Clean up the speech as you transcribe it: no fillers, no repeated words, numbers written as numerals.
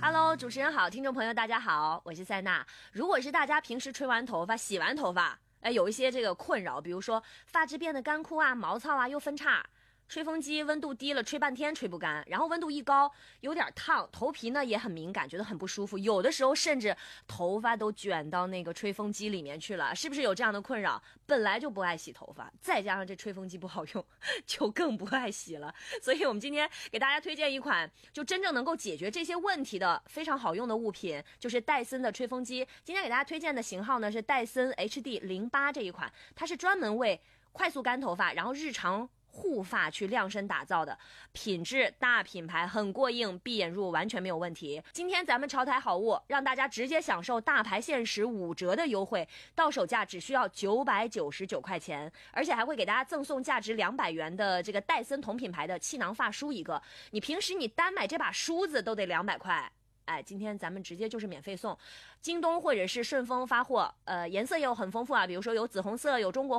Hello， 主持人好，听众朋友大家好，我是塞娜。如果是大家平时吹完头发、洗完头发，有一些这个困扰，比如说发质变得干枯啊、毛糙啊，又分叉。吹风机温度低了，吹半天吹不干，然后温度一高，有点烫，头皮呢也很敏感，觉得很不舒服，有的时候甚至头发都卷到那个吹风机里面去了，是不是有这样的困扰？本来就不爱洗头发，再加上这吹风机不好用，就更不爱洗了。所以我们今天给大家推荐一款就真正能够解决这些问题的非常好用的物品，就是戴森的吹风机。今天给大家推荐的型号呢是戴森 HD08 这一款，它是专门为快速干头发，然后日常护发去量身打造的，品质大品牌，很过硬，闭眼入完全没有问题。今天咱们潮台好物，让大家直接享受大牌限时5折的优惠，到手价只需要999块钱，而且还会给大家赠送价值200元的这个戴森同品牌的气囊发梳一个。你平时你单买这把梳子都得200块。今天咱们直接就是免费送，京东或者是顺丰发货，颜色也有很丰富啊，比如说有紫红色，有中国